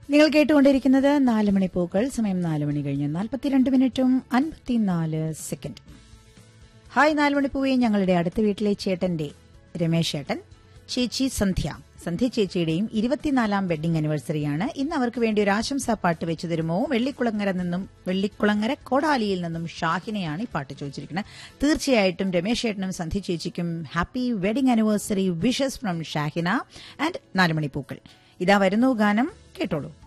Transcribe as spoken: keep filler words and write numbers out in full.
നിങ്ങൾ കേട്ടുകൊണ്ടിരിക്കുന്നത് നാല് മണിപ്പൂക്കൾ. സമയം നാല് മണി കഴിഞ്ഞ് നാൽപ്പത്തിരണ്ട് മിനിറ്റും അൻപത്തിനാല് സെക്കൻഡ്. ഹായ് നാലുമണിപ്പൂവെ, ഞങ്ങളുടെ അടുത്ത വീട്ടിലെ ചേട്ടന്റെ രമേശ് ചേട്ടൻ, ചേച്ചി സന്ധ്യ സന്ധ്യ ചേച്ചിയുടെയും ഇരുപത്തിനാലാം വെഡിംഗ് ആനിവേഴ്സറിയാണ്. ഇന്ന് അവർക്ക് വേണ്ടി ഒരു ആശംസാ പാട്ട് വെച്ചു തരുമോ? വെള്ളിക്കുളങ്ങര നിന്നും വെള്ളിക്കുളങ്ങര കോടാലിയിൽ നിന്നും ഷാഹിനെയാണ് ഈ പാട്ട് ചോദിച്ചിരിക്കുന്നത്. തീർച്ചയായിട്ടും രമേശ് ചേട്ടനും സന്ധ്യ ചേച്ചിക്കും happy wedding anniversary wishes from Shahina and നാലുമണിപ്പൂക്കൾ. ഇതാ വരുന്നു ഗാനം, കേട്ടോളൂ.